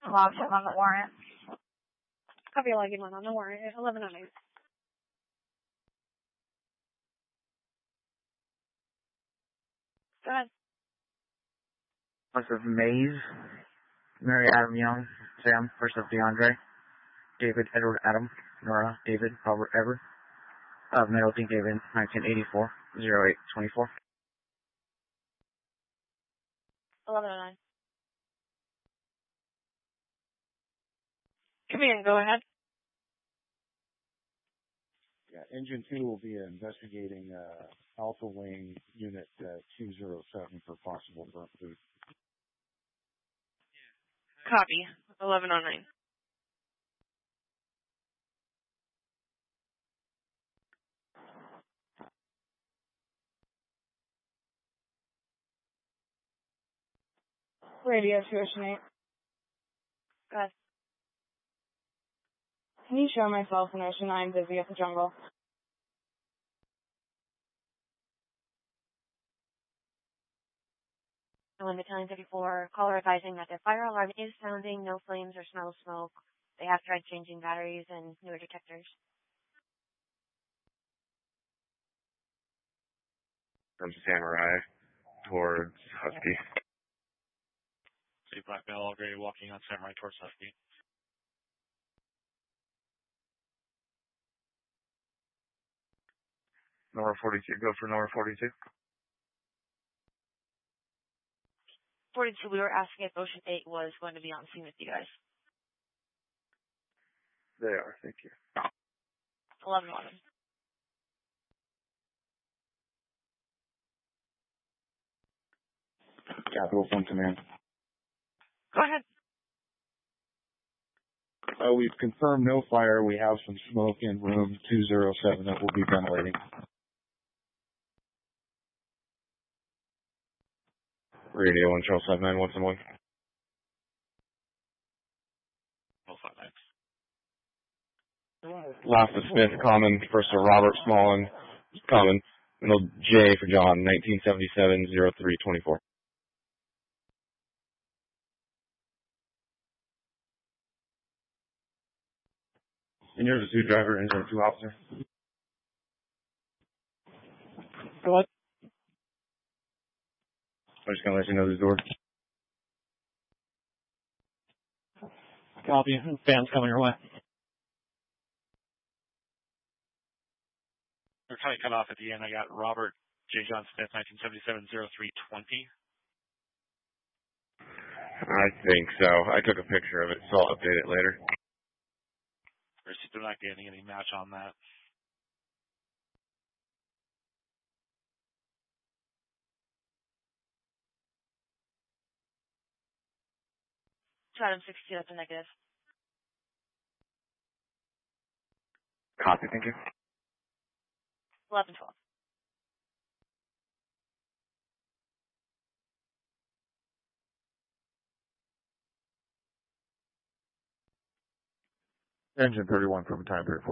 Log him on the warrant. Copy logging one on the warrant at 11:09. Go ahead. Joseph Mays, Mary Adam Young, Sam, first of DeAndre, David Edward Adam, Nora, David, Robert Ever, male Dean David, 1984, 0824. 11:09. Come in, go ahead. Yeah, Engine 2 will be investigating Alpha Wing Unit 207 for possible burnt food. Copy. 11:09. Radio to Ocean 8. Go ahead. Can you show myself in Ocean 9 busy at the jungle? On Battalion 34, caller advising that their fire alarm is sounding, no flames or smell of smoke. They have tried changing batteries and newer detectors. From Samurai towards Husky. See Black Bell Gray walking on Samurai towards Husky. Nora 42, go for Nora 42. 42, we were asking if Ocean 8 was going to be on scene with you guys. They are, thank you. 11:11. Capital from Command. Go ahead. We've confirmed no fire. We have some smoke in room 207 that will be ventilating. Radio 1 Charles 79, what's the one? 59. Last of Smith, common. First of Robert Smallin, common. Middle J for John, 1977, 0324. And you're the 2 driver and you're the 2 officer? Go ahead. I'm just gonna let you know the door. Copy. Fans coming your way. We're kind of cut off at the end. I got Robert J. John Smith, 1977, 0320. I think so. I took a picture of it, so I'll update it later. We're not getting any match on that. Item 62, that's a negative. Copy, thank you. 11:12. Engine 31 from Time 34.